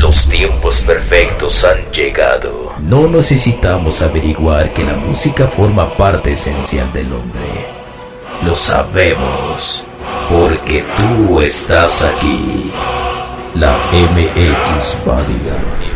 Los tiempos perfectos han llegado. No necesitamos averiguar que la música forma parte esencial del hombre. Lo sabemos, porque tú estás aquí. La MX Radio.